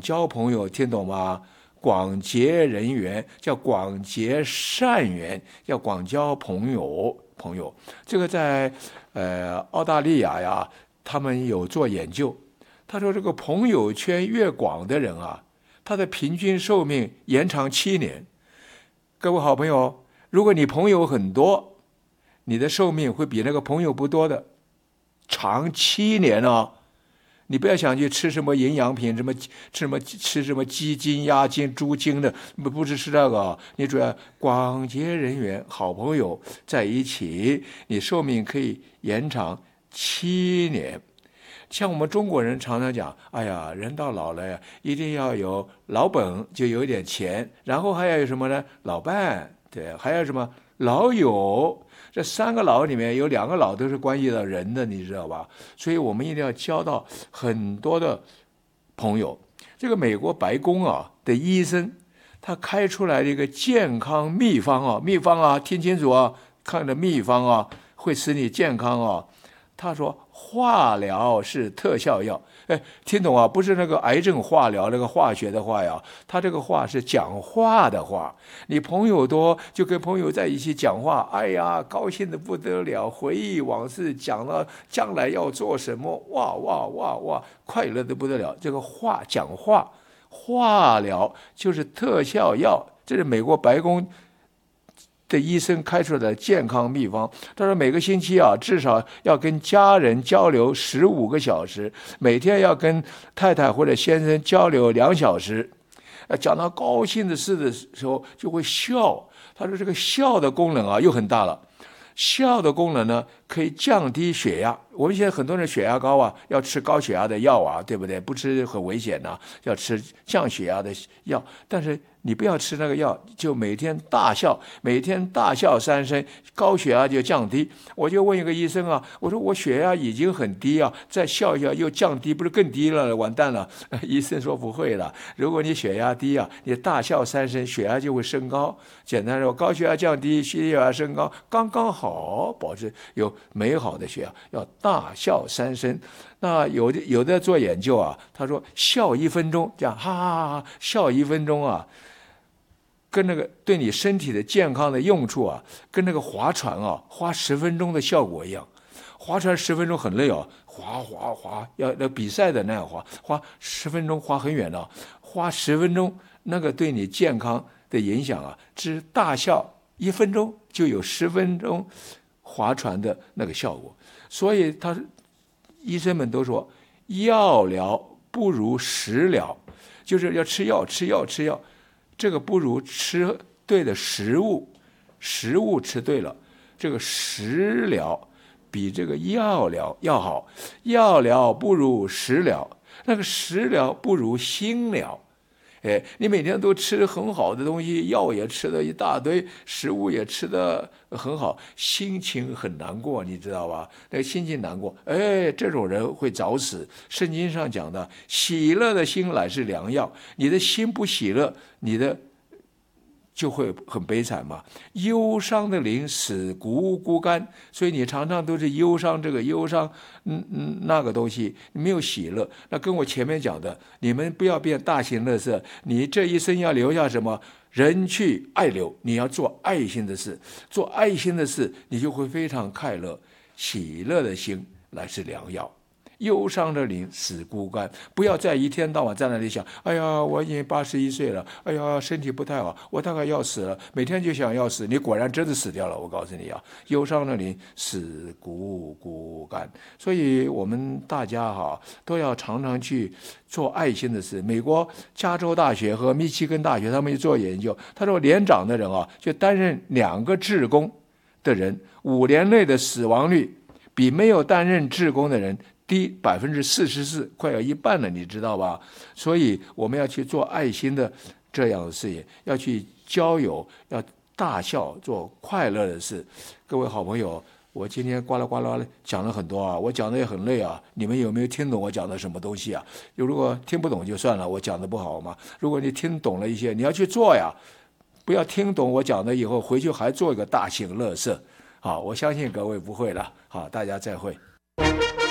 交朋友，听懂吗？广结人缘，叫广结善缘，要广交朋友。这个在澳大利亚呀，他们有做研究。他说，这个朋友圈越广的人啊，他的平均寿命延长7年。各位好朋友，如果你朋友很多，你的寿命会比那个朋友不多的长7年哦。你不要想去吃什么营养品，吃什么鸡精、鸭精、猪精的，不是吃这个。你主要广结人缘，好朋友在一起，你寿命可以延长7年。像我们中国人常常讲，哎呀，人到老了呀，一定要有老本，就有点钱，然后还要有什么呢？老伴，对，还有什么老友。这3个老里面有2个老都是关系到人的，你知道吧？所以我们一定要交到很多的朋友。这个美国白宫的医生，他开出来的一个健康秘方听清楚啊，看的秘方会使你健康他说化疗是特效药，听懂啊？不是那个癌症化疗那个化学的化呀，他这个话是讲话的话。你朋友多，就跟朋友在一起讲话，哎呀，高兴的不得了，回忆往事，讲了将来要做什么，哇，快乐的不得了。这个讲话，化疗就是特效药，这是美国白宫的医生开出来的健康秘方。他说每个星期至少要跟家人交流15个小时，每天要跟太太或者先生交流2小时。讲到高兴的事的时候就会笑。他说这个笑的功能又很大了。笑的功能呢，可以降低血压。我们现在很多人血压高要吃高血压的药对不对？不吃很危险要吃降血压的药。但是你不要吃那个药，就每天大笑3声，高血压就降低。我就问一个医生我说我血压已经很低再笑一笑又降低，不是更低了？完蛋了。医生说不会了，如果你血压低你大笑3声，血压就会升高。简单说，高血压降低，血压升高，刚刚好保持有美好的血压。要大笑3声。那有的做研究他说笑1分钟，这样哈哈哈笑1分钟跟那个对你身体的健康的用处跟那个划船花10分钟的效果一样。划船10分钟很累划要比赛的那样划10分钟，划很远花10分钟，那个对你健康的影响只大笑1分钟就有10分钟划船的那个效果。所以医生们都说，药疗不如食疗，就是要吃药。这个不如吃对的食物吃对了，这个食疗比这个药疗要好。药疗不如食疗，那个食疗不如心疗。你每天都吃很好的东西，药也吃了一大堆，食物也吃得很好，心情很难过，你知道吧？那个心情难过，这种人会早死。圣经上讲的，喜乐的心乃是良药。你的心不喜乐，你的就会很悲惨嘛。忧伤的灵使骨干，所以你常常都是忧伤这个忧伤那个东西，没有喜乐。那跟我前面讲的，你们不要变大型垃圾，你这一生要留下什么？人去爱留，你要做爱心的事，做爱心的事，你就会非常快乐。喜乐的心乃是良药。忧伤的灵使骨干，不要再一天到晚在那里想，哎呀，我已经81岁了，哎呀，身体不太好，我大概要死了，每天就想要死，你果然真的死掉了。我告诉你忧伤的灵使骨干。所以我们大家都要常常去做爱心的事。美国加州大学和密西根大学他们做研究，他说年长的人就担任2个志工的人，5年内的死亡率比没有担任志工的人低44%，快要一半了，你知道吧？所以我们要去做爱心的这样的事业，要去交友，要大笑，做快乐的事。各位好朋友，我今天呱啦呱啦讲了很多我讲的也很累你们有没有听懂我讲的什么东西如果听不懂就算了，我讲的不好嘛。如果你听懂了一些，你要去做不要听懂我讲的以后回去还做一个大型垃圾。好，我相信各位不会了。好，大家再会。